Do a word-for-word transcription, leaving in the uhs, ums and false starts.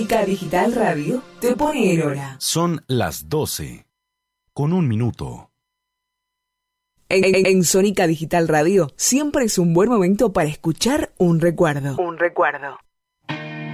Sónica Digital Radio te pone en hora. Son las doce, con un minuto. En, en, en Sónica Digital Radio siempre es un buen momento para escuchar un recuerdo. Un recuerdo.